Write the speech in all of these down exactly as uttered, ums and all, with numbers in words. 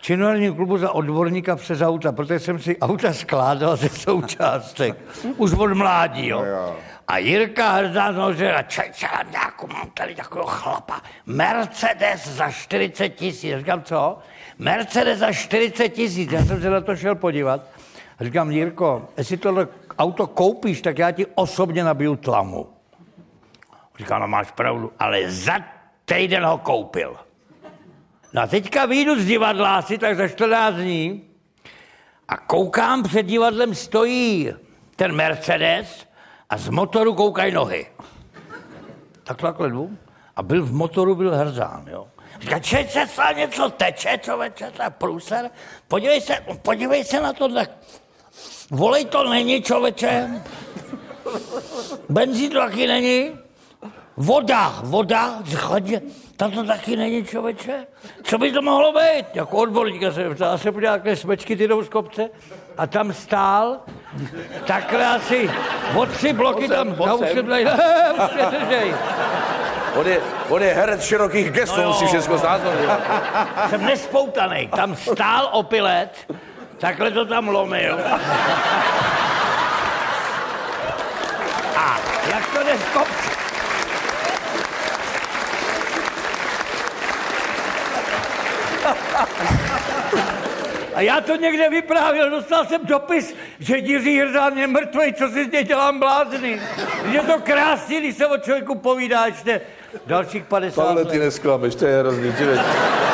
činoherním klubu za odborníka přes auta, protože jsem si auta skládal ze součástek. Už od mládí, jo. A Jirka Hrzán nože a čajčáňáku, mám tady takového chlapa. Mercedes za čtyřicet tisíc. Říkám, co? Mercedes za čtyřicet tisíc. Já jsem se na to šel podívat. A říkám, Jirko, jestli tohle auto koupíš, tak já ti osobně nabiju tlamu. Říkám, no máš pravdu, ale za týden ho koupil. No a teďka vyjdu z divadla asi tak za čtrnáct dní a koukám, před divadlem stojí ten Mercedes a z motoru koukají nohy. Tak takhle jdu a byl v motoru, byl Hrzán, jo. Říká, čeče, co něco teče, člověče, to je průser. Podívej se, podívej se na to, tak volej to není, člověče. Benzín to taky není. Voda, voda, chladě, tam to taky není, člověče. Co by to mohlo být? Jako odborníka se ptal, se podíval, jaké smečky ty jdou z kopce a tam stál, takhle asi od tři bloky tam, já už se dlej, už nedržej. On je, on je herec širokých gestů, no musí všechno znázornit. Jsem nespoutanej, tam stál opilec, takhle to tam lomil. A jak to jde z kopce? A já to někde vyprávěl, dostal jsem dopis, že Jiří Hrzán je mrtvej, co si z něj dělám blázny. Je to krásný, když se o člověku povídá ještě dalších padesát let. Pavle, ty nesklameš, to je hrozný, ty věc.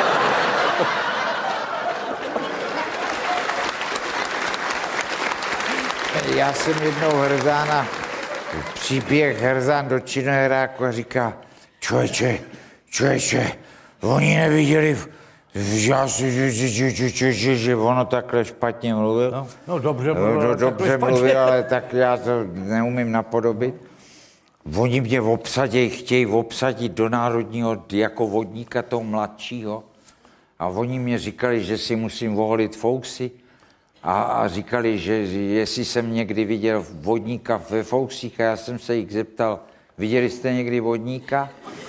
Já jsem jednou Hrzána, příběh Hrzán do činoheráku a říká, člověče, člověče, oni neviděli, já si, že, že, že, že, že, že ono takhle špatně mluvil. No, no dobře mluvil. No, dobře mluvil, ale tak já to neumím napodobit. Oni mě obsadí, chtějí obsadit do národního jako vodníka toho mladšího. A oni mě říkali, že si musím oholit fousy. A, a říkali, že jestli jsem někdy viděl vodníka ve fousích. A já jsem se jich zeptal, viděli jste někdy vodníka?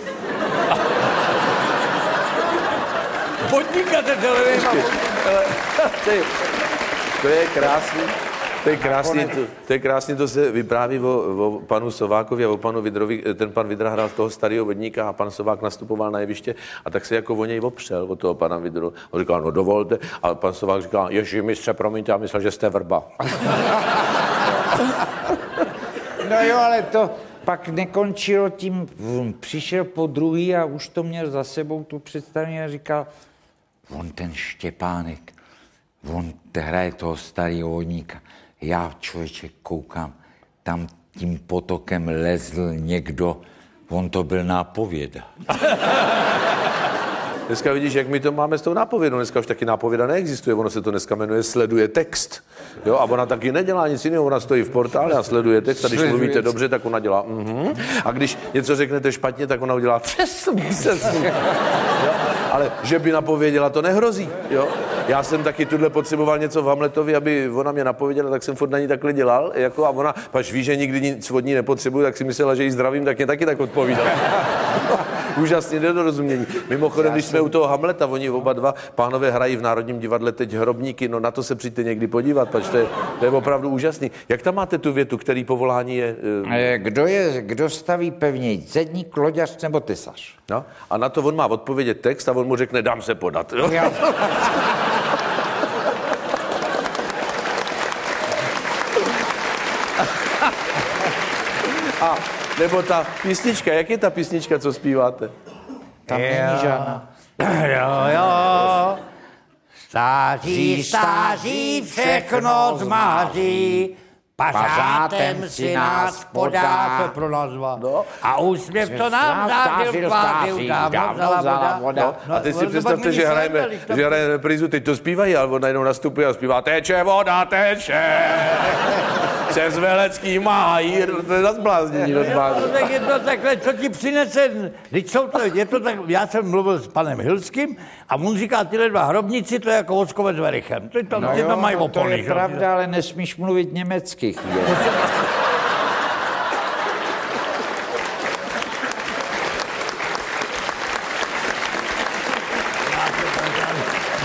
Vodníka ten televize. To je krásný. To je krásný, to, to je krásný, to se vypráví o, o panu Sovákovi a o panu Vidrovi. Ten pan Vidra hrál toho starého vodníka a pan Sovák nastupoval na jeviště a tak se jako o něj opřel, od toho pana Vidru. On říkal, no dovolte. A pan Sovák říkal, ježi, mistře, promiňte, já myslel, že jste vrba. No jo, ale to pak nekončilo tím, přišel po druhý a už to měl za sebou tu představení a říkal, on ten Štěpánek, on hraje toho starého vodníka. Já, člověče, koukám, tam tím potokem lezl někdo, on to byl nápověda. Dneska vidíš, jak my to máme s tou nápovědou. Dneska už taky nápověda neexistuje, ono se to dneska jmenuje sleduje text. Jo, a ona taky nedělá nic jiného, ona stojí v portále a sleduje text a když sleduje mluvíte dobře, tak ona dělá mhm. A když něco řeknete špatně, tak ona udělá přesum, přesum. Jo? Ale že by napověděla, to nehrozí. Jo? Já jsem taky tuhle potřeboval něco v Hamletovi, aby ona mě napověděla, tak jsem furt na ní takhle dělal. Jako, a ona, pač ví, že nikdy nic od ní nepotřebuju, tak si myslela, že jí zdravím, tak mě taky tak odpovídal. Úžasně nedorozumění. Mimochodem, když jsme u toho Hamleta, oni oba dva pánové hrají v Národním divadle teď Hrobníky, no na to se přijďte někdy podívat, pač to je, to je opravdu úžasný. Jak tam máte tu větu, který povolání je? Uh... Kdo je, kdo staví pevněji, zedník, loďař nebo tesař? No, a na to on má odpovědět text a on mu řekne, dám se podat. Jo? Já... a nebo ta písnička, jak je ta písnička, co zpíváte? Tam není žádná. Jo, jo, stáří, stáří, všechno zmáří, pařátem si nás podá, to pro nás dva. No. A úsměv to nám zářil, tvářil, dávno vzala voda. No. A teď si představte, že hrajeme, že hrajeme reprízu, teď to zpívají, ale on najednou nastupuje a zpívá teče voda, teče, přes Velecký máj, to je zbláznění. Tak je to takhle, co ti přinese, teď jsou to, je to tak, já jsem mluvil s panem Hilským a on říká, tyhle dva hrobníci, to je jako Voskovec s Verichem, ty tam, no ty tam jo, mají no opony. To je pravda, ale nesmíš mluvit německy.